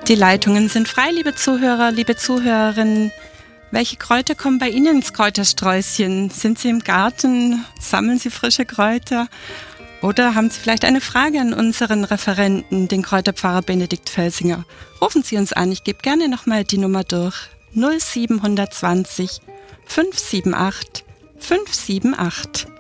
Die Leitungen sind frei, liebe Zuhörer, liebe Zuhörerinnen. Welche Kräuter kommen bei Ihnen ins Kräutersträußchen? Sind Sie im Garten? Sammeln Sie frische Kräuter? Oder haben Sie vielleicht eine Frage an unseren Referenten, den Kräuterpfarrer Benedikt Felsinger? Rufen Sie uns an, ich gebe gerne nochmal die Nummer durch. 0720 578 578.